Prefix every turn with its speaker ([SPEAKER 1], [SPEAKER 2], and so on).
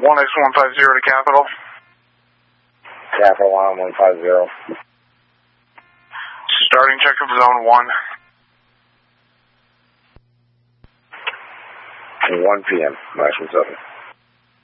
[SPEAKER 1] 1X150 to Capital.
[SPEAKER 2] Capital 150.
[SPEAKER 1] Starting check of zone 1.
[SPEAKER 2] 1 p.m. Maximum 7.